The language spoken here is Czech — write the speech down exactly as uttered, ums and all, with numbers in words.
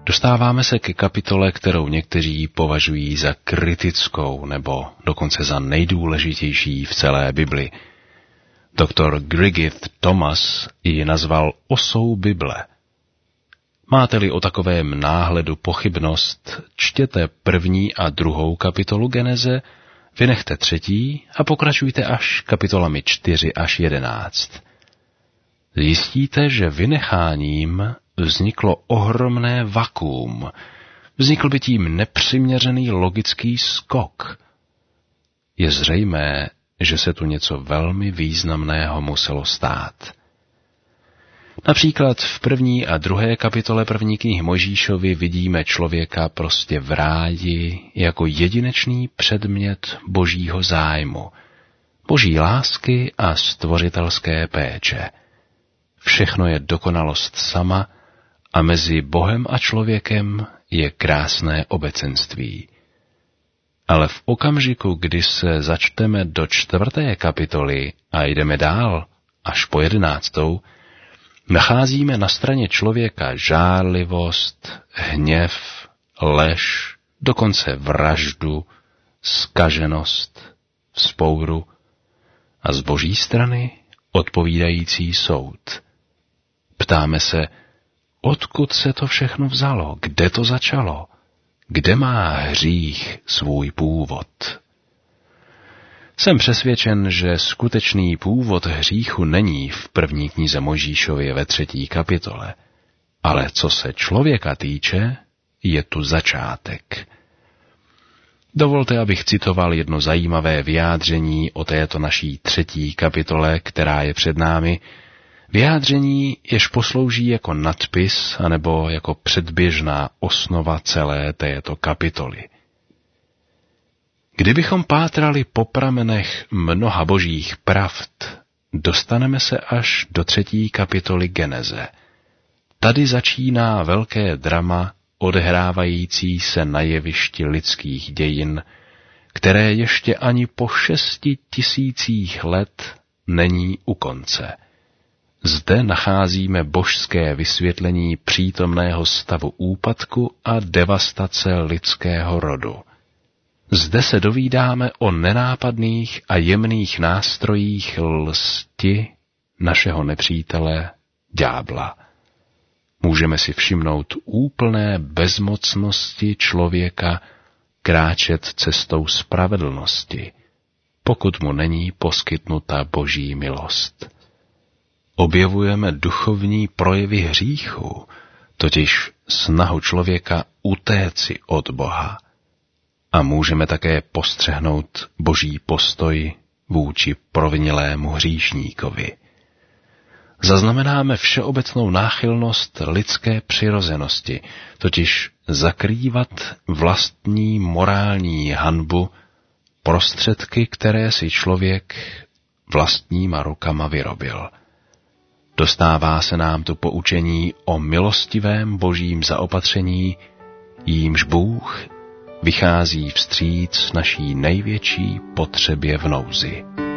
Dostáváme se ke kapitole, kterou někteří považují za kritickou nebo dokonce za nejdůležitější v celé Bibli. Doktor Griggith Thomas ji nazval osou Bible. Máte-li o takovém náhledu pochybnost, čtěte první a druhou kapitolu Geneze, vynechte třetí a pokračujte až kapitolami čtyři až jedenáct. Zjistíte, že vynecháním vzniklo ohromné vakuum. Vznikl by tím nepřiměřený logický skok. Je zřejmé, že se tu něco velmi významného muselo stát. Například v první a druhé kapitole první knihy Mojžíšovi vidíme člověka prostě v ráji jako jedinečný předmět božího zájmu, boží lásky a stvořitelské péče. Všechno je dokonalost sama a mezi Bohem a člověkem je krásné obecenství. Ale v okamžiku, kdy se začteme do čtvrté kapitoly a jdeme dál až po jedenáctou, nacházíme na straně člověka žárlivost, hněv, lež, dokonce vraždu, zkaženost, vzpouru a z boží strany odpovídající soud. Ptáme se, odkud se to všechno vzalo, kde to začalo, kde má hřích svůj původ. Jsem přesvědčen, že skutečný původ hříchu není v první knize Mojžíšově ve třetí kapitole, ale co se člověka týče, je tu začátek. Dovolte, abych citoval jedno zajímavé vyjádření o této naší třetí kapitole, která je před námi, vyjádření, jež poslouží jako nadpis anebo jako předběžná osnova celé této kapitoly. Kdybychom pátrali po pramenech mnoha božích pravd, dostaneme se až do třetí kapitoly Geneze. Tady začíná velké drama odehrávající se na jevišti lidských dějin, které ještě ani po šesti tisících let není u konce. Zde nacházíme božské vysvětlení přítomného stavu úpadku a devastace lidského rodu. Zde se dovídáme o nenápadných a jemných nástrojích lsti našeho nepřítele ďábla. Můžeme si všimnout úplné bezmocnosti člověka kráčet cestou spravedlnosti, pokud mu není poskytnuta boží milost. Objevujeme duchovní projevy hříchu, totiž snahu člověka utéci od Boha. A můžeme také postřehnout boží postoj vůči provinělému hříšníkovi. Zaznamenáme všeobecnou náchylnost lidské přirozenosti, totiž zakrývat vlastní morální hanbu prostředky, které si člověk vlastníma rukama vyrobil. Dostává se nám tu poučení o milostivém božím zaopatření, jímž Bůh vychází vstříc naší největší potřebě v nouzi.